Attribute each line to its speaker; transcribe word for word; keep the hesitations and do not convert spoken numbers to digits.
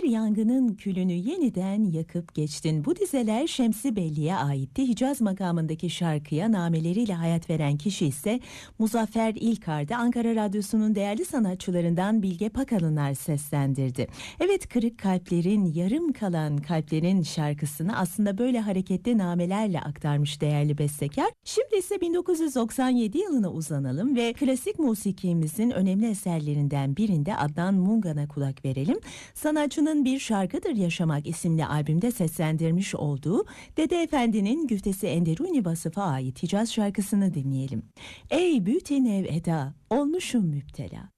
Speaker 1: yangının külünü yeniden yakıp geçtin. Bu dizeler Şemsi Belli'ye aitti. Hicaz makamındaki şarkıya nameleriyle hayat veren kişi ise Muzaffer İlkar'dı. Ankara Radyosu'nun değerli sanatçılarından Bilge Pakalınlar seslendirdi. Evet, kırık kalplerin, yarım kalan kalplerin şarkısını aslında böyle hareketli namelerle aktarmış değerli bestekar. Şimdi ise bin dokuz yüz doksan yedi yılına uzanalım ve klasik musikimizin önemli eserlerinden birinde Adnan Mungan'a kulak verelim. Sanatçının Bir Şarkıdır Yaşamak isimli albümde seslendirmiş olduğu Dede Efendi'nin Güftesi Enderuni Vasıf'a ait Hicaz şarkısını dinleyelim. Ey bütün ev eda, olmuşum müptela.